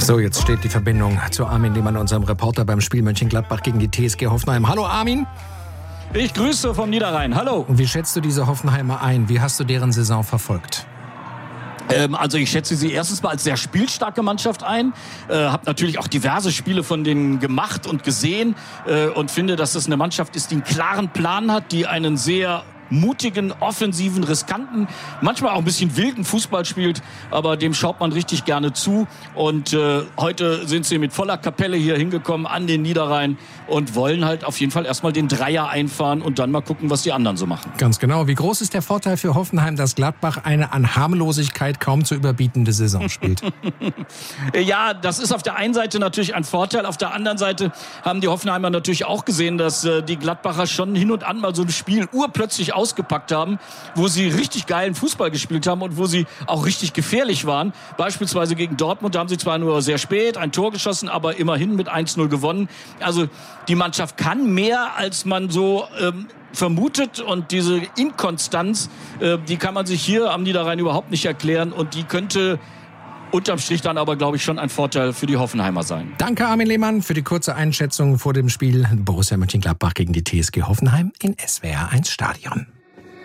So, jetzt steht die Verbindung zu Armin Lehmann, unserem Reporter beim Spiel Mönchengladbach gegen die TSG Hoffenheim. Hallo Armin. Ich grüße vom Niederrhein. Hallo. Und wie schätzt du diese Hoffenheimer ein? Wie hast du deren Saison verfolgt? Also ich schätze sie erstens mal als sehr spielstarke Mannschaft ein, habe natürlich auch diverse Spiele von denen gemacht und gesehen und finde, dass das eine Mannschaft ist, die einen klaren Plan hat, die einen sehr mutigen, offensiven, riskanten, manchmal auch ein bisschen wilden Fußball spielt, aber dem schaut man richtig gerne zu. Und heute sind sie mit voller Kapelle hier hingekommen an den Niederrhein und wollen halt auf jeden Fall erstmal den Dreier einfahren und dann mal gucken, was die anderen so machen. Ganz genau. Wie groß ist der Vorteil für Hoffenheim, dass Gladbach eine an Harmlosigkeit kaum zu überbietende Saison spielt? Ja, das ist auf der einen Seite natürlich ein Vorteil. Auf der anderen Seite haben die Hoffenheimer natürlich auch gesehen, dass die Gladbacher schon hin und an mal so ein Spiel urplötzlich ausgepackt haben, wo sie richtig geilen Fußball gespielt haben und wo sie auch richtig gefährlich waren. Beispielsweise gegen Dortmund, da haben sie zwar nur sehr spät ein Tor geschossen, aber immerhin mit 1-0 gewonnen. Also die Mannschaft kann mehr, als man so vermutet, und diese Inkonstanz, die kann man sich hier am Niederrhein überhaupt nicht erklären, und die könnte unterm Strich dann aber, glaube ich, schon ein Vorteil für die Hoffenheimer sein. Danke Armin Lehmann für die kurze Einschätzung vor dem Spiel Borussia Mönchengladbach gegen die TSG Hoffenheim in SWR 1 Stadion.